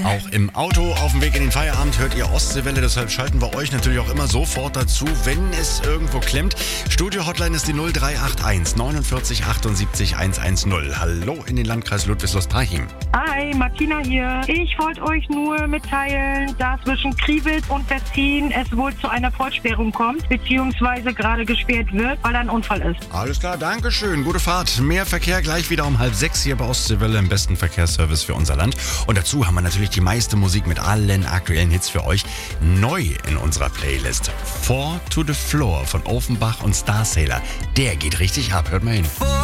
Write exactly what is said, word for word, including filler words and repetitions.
Auch im Auto auf dem Weg in den Feierabend hört ihr Ostseewelle, deshalb schalten wir euch natürlich auch immer sofort dazu, wenn es irgendwo klemmt. Studio-Hotline ist die null drei acht eins neunundvierzig achtundsiebzig hundertzehn. Hallo in den Landkreis Ludwigslust-Parchim. Hi, Martina hier. Ich wollte euch nur mitteilen, dass zwischen Kriwitz und Westin es wohl zu einer Vollsperrung kommt, beziehungsweise gerade gesperrt wird, weil ein Unfall ist. Alles klar, danke schön. Gute Fahrt. Mehr Verkehr gleich wieder um halb sechs hier bei Ostseewelle, im besten Verkehrsservice für unser Land. Und dazu haben wir natürlich die meiste Musik mit allen aktuellen Hits für euch neu in unserer Playlist. Four to the Floor von Offenbach und Starsailor. Der geht richtig ab. Hört mal hin.